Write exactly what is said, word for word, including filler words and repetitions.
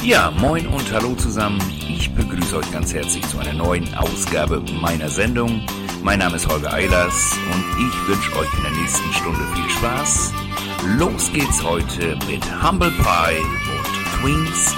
Ja, moin und hallo zusammen. Ich begrüße euch ganz herzlich zu einer neuen Ausgabe meiner Sendung. Mein Name ist Holger Eilers und ich wünsche euch in der nächsten Stunde viel Spaß. Los geht's heute mit Humble Pie und Queen's